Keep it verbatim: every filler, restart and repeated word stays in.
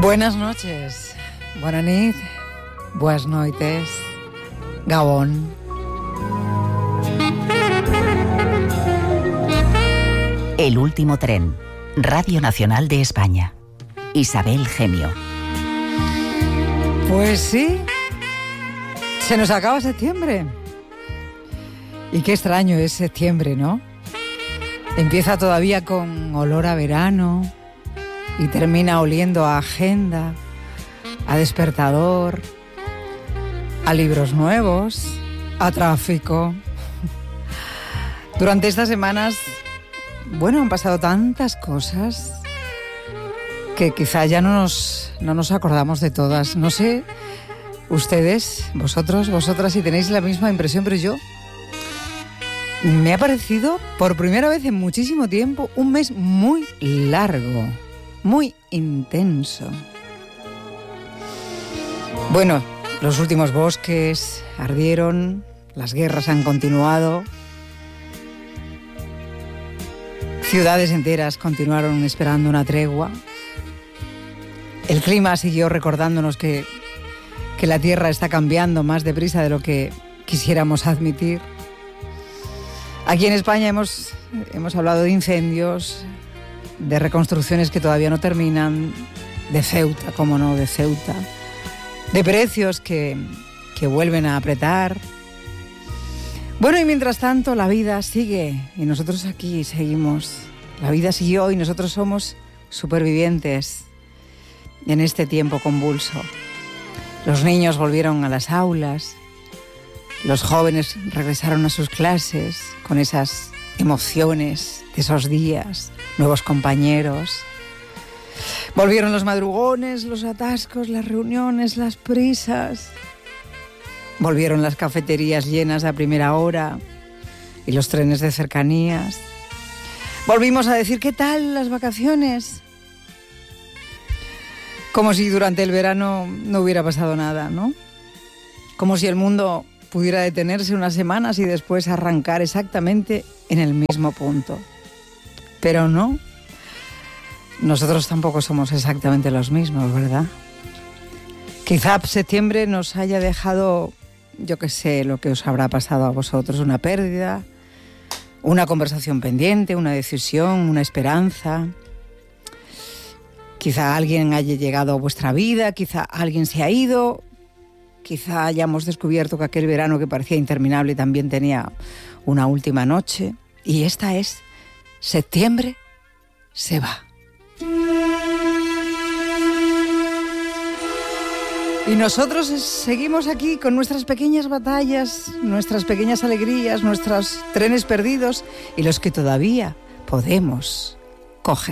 Buenas noches, buenas nit, buenas noites, Gabón. El último tren, Radio Nacional de España. Isabel Gemio. Pues sí, se nos acaba septiembre. Y qué extraño es septiembre, ¿no? Empieza todavía con olor a verano y termina oliendo a agenda, a despertador, a libros nuevos, a tráfico. Durante estas semanas, bueno, han pasado tantas cosas que quizá ya no nos, no nos acordamos de todas. No sé, ustedes, vosotros, vosotras, si tenéis la misma impresión, pero yo me ha parecido, por primera vez en muchísimo tiempo, un mes muy largo, muy intenso. Bueno, los últimos bosques ardieron, las guerras han continuado, ciudades enteras continuaron esperando una tregua, el clima siguió recordándonos que, que la Tierra está cambiando más deprisa de lo que quisiéramos admitir. Aquí en España hemos, hemos hablado de incendios, de reconstrucciones que todavía no terminan, de Ceuta, cómo no, de Ceuta, de precios que, que vuelven a apretar. Bueno, y mientras tanto la vida sigue y nosotros aquí seguimos. La vida siguió y nosotros somos supervivientes en este tiempo convulso. Los niños volvieron a las aulas. Los jóvenes regresaron a sus clases con esas emociones de esos días, nuevos compañeros. Volvieron los madrugones, los atascos, las reuniones, las prisas. Volvieron las cafeterías llenas a primera hora y los trenes de cercanías. Volvimos a decir, ¿qué tal las vacaciones? Como si durante el verano no hubiera pasado nada, ¿no? Como si el mundo pudiera detenerse unas semanas y después arrancar exactamente en el mismo punto. Pero no, nosotros tampoco somos exactamente los mismos, ¿verdad? Quizá septiembre nos haya dejado, yo qué sé, lo que os habrá pasado a vosotros, una pérdida, una conversación pendiente, una decisión, una esperanza. Quizá alguien haya llegado a vuestra vida, quizá alguien se ha ido. Quizá hayamos descubierto que aquel verano que parecía interminable también tenía una última noche. Y esta es septiembre se va. Y nosotros seguimos aquí con nuestras pequeñas batallas, nuestras pequeñas alegrías, nuestros trenes perdidos y los que todavía podemos coger.